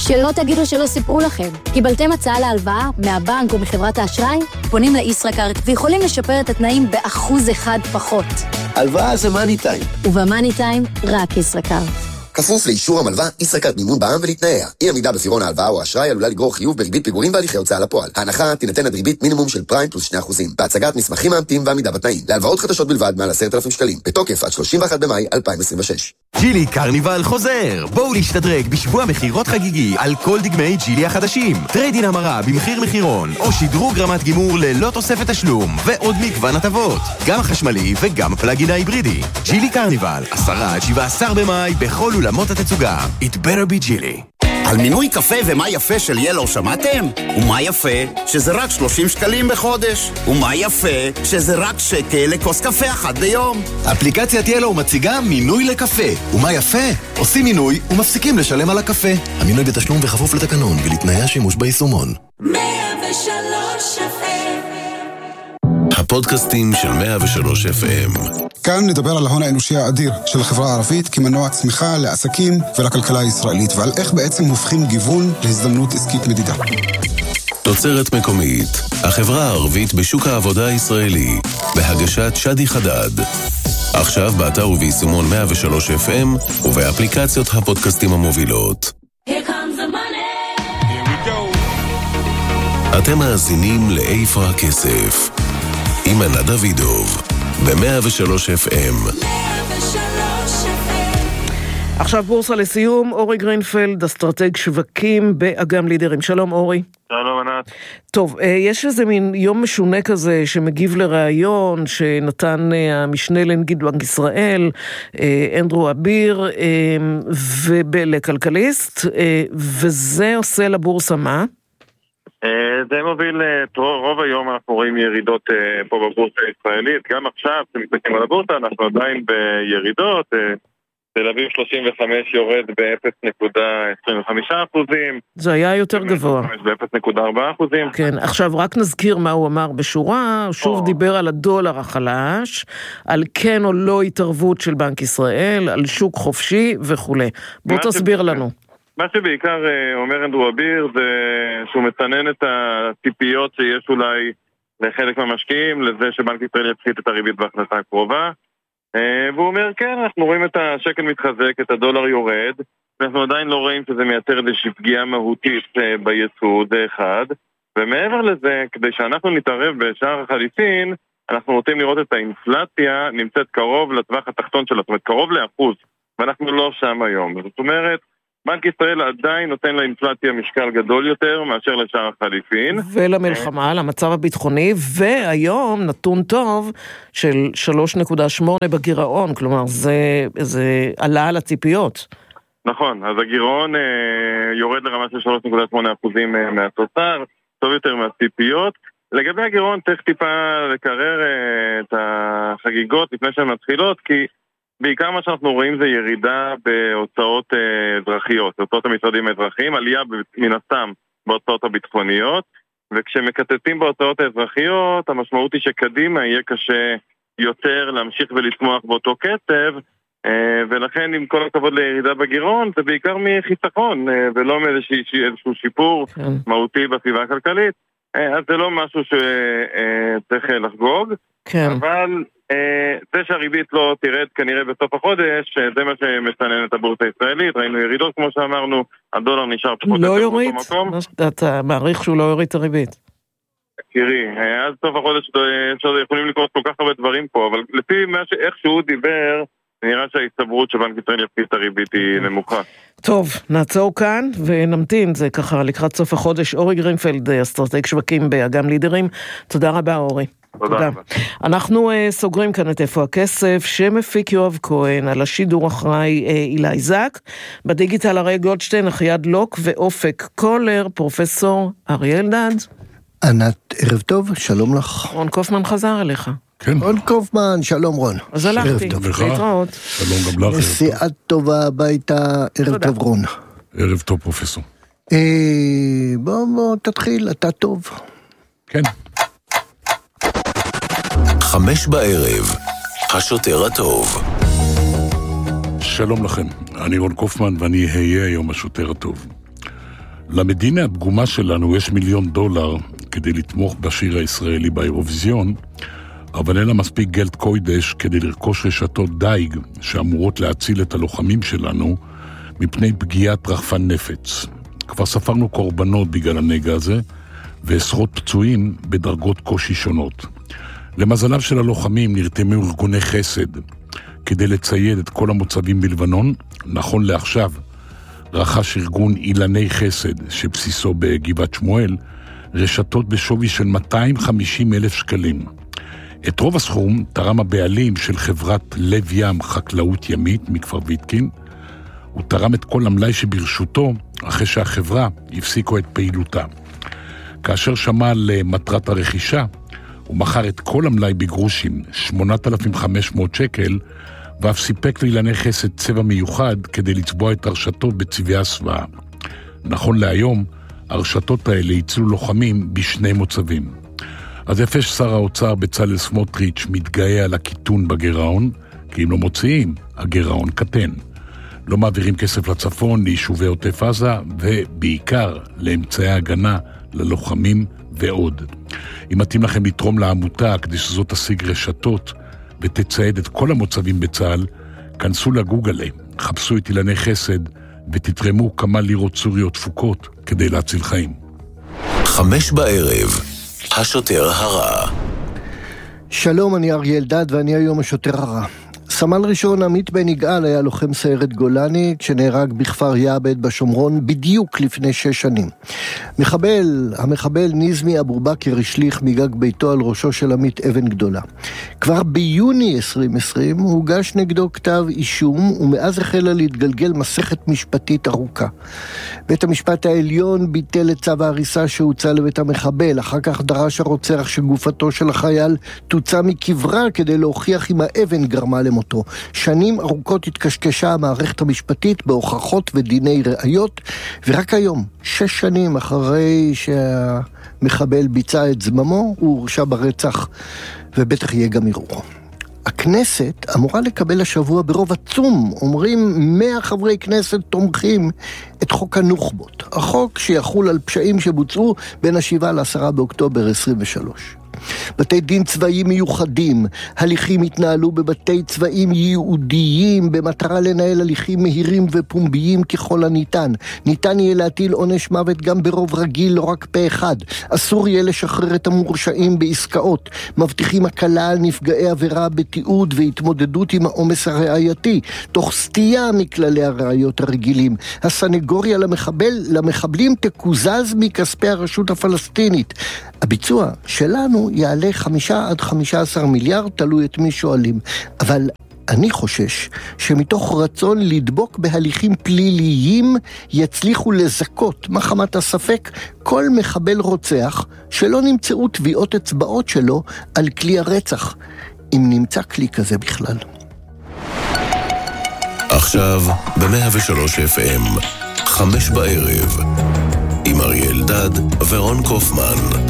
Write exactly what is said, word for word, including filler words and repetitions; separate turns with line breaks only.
שלא תגידו שלא סיפרו לכם. קיבלתם הצעה להלוואה מהבנק או מחברת האשראי? פונים לישראכרט ויכולים לשפר את התנאים באחוז אחד פחות.
הלוואה זה מאני טיים.
ובמאני טיים רק ישראכרט.
כפוף לאישור המלווה, ישראכרט מימון בע"מ ולתנאיה. אי עמידה בפירעון ההלוואה או האשראי עלולה לגרור חיוב בריבית פיגורים והליכי הוצאה לפועל. ההנחה תינתן עד ריבית מינימום של פריים פלוס שני אחוזים. בהצגת מסמכים מאמתים ועמידה בתנאים. להלוואות חדשות בלבד מעל עשרת אלפים שקלים. בתוקף עד שלושים ואחד במאי אלפיים עשרים ושש.
ג'ילי קרניבל חוזר. בואו להשתדרג בשבוע מחירות חגיגי על כל דגמי ג'ילי החדשים. טריידין המרה במחיר מחירון או שדרוג רמת גימור ללא תוספת תשלום ועוד מגוון הטבות. גם החשמלי וגם הפלאגין ההיברידי. ג'ילי קרניבל, עשרה עד שבעה עשר במאי בכל אולמות התצוגה. It better be Gilly.
על מינוי קפה ומה יפה של ילו שמעתם? ומה יפה? שזה רק שלושים שקלים בחודש. ומה יפה? שזה רק שקל לכוס קפה אחת ביום.
אפליקציית ילו מציגה מינוי לקפה. ומה יפה? עושים מינוי ומפסיקים לשלם על הקפה. המינוי בתשלום וכפוף לתקנון ולתנאי השימוש ביישומון.
מאה ושלוש אף אם
הפודקאסטים של מאה ושלוש אף אם.
כאן נדבר על ההון האנושי האדיר של החברה הערבית כמנוע צמיחה לעסקים ולכלכלה הישראלית, ועל איך בעצם הופכים גיוון להזדמנות עסקית מדידה.
תוצרת מקומית, החברה הערבית בשוק העבודה הישראלי, בהגשת שדי חדד. עכשיו באתר וביישומון מאה ושלוש אף אם ובאפליקציות הפודקאסטים המובילות.
Here comes the money. Here we
go. אתם מאזינים לאיפה הכסף. עם ענת דוידוב. ב-מאה ושלוש אף אם.
עכשיו בורסה לסיום, אורי גרינפלד, אסטרטג שווקים באגם לידרים. שלום אורי.
שלום ענת.
טוב, יש איזה מין יום משונה כזה שמגיב לראיון שנתן המשנה לנגיד בנק ישראל, אנדרו אביר, ולכלכליסט, וזה עושה לבורסה מה?
זה מוביל, רוב היום אנחנו רואים ירידות פה בבורסה הישראלית, גם עכשיו כשמסתכלים על הבורסה אנחנו עדיין בירידות, תל אביב שלושים וחמש יורד ב-אפס נקודה עשרים וחמישה אחוזים.
זה היה יותר גבוה.
ב-אפס נקודה ארבעה אחוזים.
כן, עכשיו רק נזכיר מה הוא אמר בשורה, הוא שוב דיבר על הדולר החלש, על כן או לא התערבות של בנק ישראל, על שוק חופשי וכו'. בוא תסביר לנו.
מה שבעיקר אומר אנדרו אביר זה שהוא מצנן את הציפיות שיש אולי לחלק מהמשקיעים לזה שבנק ישראל יפחית את הריבית בהחלטה הקרובה, והוא אומר כן, אנחנו רואים את השקל מתחזק, את הדולר יורד, ואנחנו עדיין לא רואים שזה מייצר איזושהי פגיעה מהותית ביצוא, זה אחד, ומעבר לזה, כדי שאנחנו נתערב בשער החליפין, אנחנו רוצים לראות את האינפלציה נמצאת קרוב לטווח התחתון שלה, זאת אומרת קרוב לאחוז, ואנחנו לא שם היום. זאת אומרת, בנק ישראל עדיין נותן לאינפלציה משקל גדול יותר מאשר לשער החליפין.
ולמלחמה, למצב הביטחוני, והיום נתון טוב של שלוש נקודה שמונה בגירעון, כלומר זה, זה עלה על הציפיות.
נכון, אז הגירעון אה, יורד לרמה של שלוש נקודה שמונה אחוזים אה, מהתוצר, טוב יותר מהציפיות. לגבי הגירעון צריך טיפה לקרר אה, את החגיגות לפני שהן מתחילות, כי בעיקר מה שאנחנו רואים זה ירידה בהוצאות אזרחיות, הוצאות המשרדים האזרחיים, עלייה מן הסתם בהוצאות הביטחוניות, וכשמקצצים בהוצאות האזרחיות, המשמעות היא שקדימה יהיה קשה יותר להמשיך ולצמוח באותו קצב, ולכן עם כל הכבוד לירידה בגירעון, זה בעיקר מחיסכון, ולא מאיזשהו שיפור מהותי בסביבה הכלכלית, אז זה לא משהו שצריך לחגוג,
כן.
אבל זה שהריבית לא תירד כנראה בסוף החודש, זה מה שמצנן את הבורסה הישראלית, ראינו ירידות כמו שאמרנו, הדולר נשאר פחות
לא יוריד, אתה מעריך שהוא לא יוריד את הריבית.
תראי, אז סוף החודש יכולים לקרות כל כך הרבה דברים פה, אבל לפי איך שהוא דיבר, נראה שההסתברות שבנק ישראל יפחית את הריבית היא נמוכה.
טוב, נעצור כאן ונמתין, זה ככה לקראת סוף החודש. אורי גרינפלד, אסטרטג שווקים באגם לידרים, תודה רבה אורי.
תודה.
אנחנו uh, סוגרים כאן את איפה הכסף, שמפיק יואב כהן, על השידור אחראי uh, אילי זק, בדיגיטל הרי גולדשטיין, אחיעד לוק ואופק קולר, פרופסור אריה אלדד.
ענת, ערב טוב, שלום לך.
רון קופמן חזר אליך.
כן. רון קופמן, שלום רון.
אז הלכתי, להתראות.
שלום גם לך.
נסיעה טובה הביתה, ערב טוב רון.
ערב טוב פרופסור.
אה, בוא בוא תתחיל, אתה טוב.
כן.
חמש בערב, השוטר הטוב.
שלום לכם, אני רון קופמן ואני אהיה היום השוטר הטוב. למדינה הפגומה שלנו יש מיליון דולר כדי לתמוך בשיר הישראלי באירוויזיון, אבל אין לה מספיק גלד קוידש כדי לרכוש רשתות דייג שאמורות להציל את הלוחמים שלנו מפני פגיעת רחפן נפץ. כבר ספרנו קורבנות בגלל הנגע הזה, ועשרות פצועים בדרגות קושי שונות. למזלם של הלוחמים נרתמו ארגוני חסד כדי לצייד את כל המוצבים בלבנון. נכון לעכשיו רכש ארגון אילני חסד שבסיסו בגבעת שמואל רשתות בשווי של מאתיים וחמישים אלף שקלים. את רוב הסכום תרם הבעלים של חברת לב ים חקלאות ימית מכפר ויתקין. הוא תרם את כל המלאי שברשותו אחרי שהחברה הפסיקו את פעילותה. כאשר שמע למטרת הרכישה, הוא מכר את כל המלאי בגרושים, שמונת אלפים וחמש מאות שקל, ואף סיפק לאילני חסד צבע מיוחד כדי לצבוע את הרשתות בצבעי הסוואה. נכון להיום, הרשתות האלה יצלו לוחמים בשני מוצבים. אז יפה ששר האוצר בצלאל סמוטריץ' מתגאה על הקיטון בגירעון, כי אם לא מוציאים, הגירעון קטן. לא מעבירים כסף לצפון, ליישובי עוטף עזה, ובעיקר לאמצעי הגנה, ללוחמים ועוד. אם מתאים לכם לתרום לעמותה כדי שזאת תשיג רשתות ותצייד את כל המוצבים בצה"ל, כנסו לגוגל, חפשו את אילני חסד ותתרמו כמה לירות סוריות תפוקות כדי להציל חיים.
חמש בערב, השוטר הרע.
שלום, אני אריה אלדד ואני היום השוטר הרע. סמל ראשון עמית בן יגאל היה לוחם סיירת גולני כשנהרג בכפר יעבד בשומרון בדיוק לפני שש שנים. מחבל, המחבל ניזמי אבו בכר השליך מגג ביתו על ראשו של עמית אבן גדולה. כבר ביוני עשרים עשרים הוגש נגדו כתב אישום ומאז החלה להתגלגל מסכת משפטית ארוכה. בית המשפט העליון ביטל את צו ההריסה שהוצא לבית המחבל, אחר כך דרש הרוצח שגופתו של החייל תוצא מקברה כדי להוכיח אם האבן גרמה למותו. שנים ארוכות התקשקשה המערכת המשפטית בהוכחות ודיני ראיות, ורק היום, שש שנים אחרי שהמחבל ביצע את זממו, הוא הורשע ברצח, ובטח יהיה גם ערעור. הכנסת אמורה לקבל השבוע ברוב עצום, אומרים מאה חברי כנסת תומכים, את חוק הנוח'בות, החוק שיחול על פשעים שבוצעו בין השבעה לעשרה באוקטובר עשרים ושלוש. בתי דין צבאיים מיוחדים, הליכים התנהלו בבתי צבאיים ייעודיים במטרה לנהל הליכים מהירים ופומביים ככל הניתן. ניתן יהיה להטיל עונש מוות גם ברוב רגיל, לא רק פה אחד. אסור יהיה לשחרר את המורשעים בעסקאות. מבטיחים הקלה על נפגעי עבירה בתיעוד והתמודדות עם העומס הראייתי, תוך סטייה מכללי הראיות הרגילים. הסנגוריה למחבל, למחבלים תקוזז מכספי הרשות הפלסטינית. הביצוע שלנו יעלה חמישה עד חמישה עשר מיליארד, תלוי את מי שואלים. אבל אני חושש שמתוך רצון לדבוק בהליכים פליליים יצליחו לזכות מחמת הספק כל מחבל רוצח שלא נמצאו טביעות אצבעות שלו על כלי הרצח, אם נמצא כלי כזה בכלל.
עכשיו ב-מאה ושלוש אף אם, חמש בערב, עם אריה אלדד ורון קופמן.